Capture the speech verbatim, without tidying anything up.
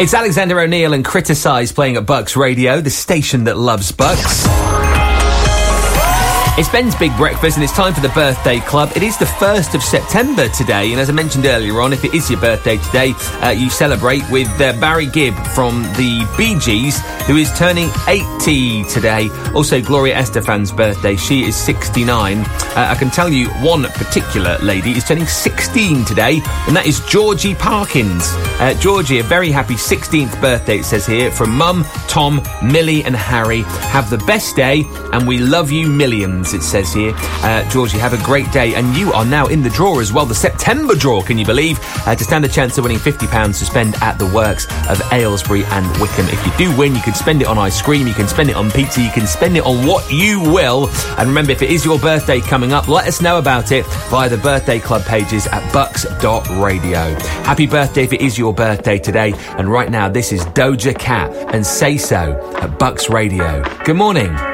It's Alexander O'Neill and Criticise playing at Bucks Radio, the station that loves Bucks. It's Ben's Big Breakfast and it's time for the Birthday Club. It is the first of September today, and as I mentioned earlier on, if it is your birthday today, uh, you celebrate with uh, Barry Gibb from the Bee Gees, who is turning eighty today. Also, Gloria Estefan's birthday. She is sixty-nine. Uh, I can tell you one particular lady is turning sixteen today, and that is Georgie Parkins. Uh, Georgie, a very happy sixteenth birthday, it says here, from Mum, Tom, Millie and Harry. Have the best day, and we love you millions, it says here. Uh, Georgie, have a great day, and you are now in the draw as well, the September draw, can you believe, uh, to stand a chance of winning fifty pounds to spend at the works of Aylesbury and Wickham. If you do win, you can spend it on ice cream, you can spend it on pizza, you can spend it on what you will. And remember, if it is your birthday coming up, let us know about it via the birthday club pages at bucks dot radio. Happy birthday if it is your birthday today. And right now, this is Doja Cat and Say So at Bucks Radio. Good morning.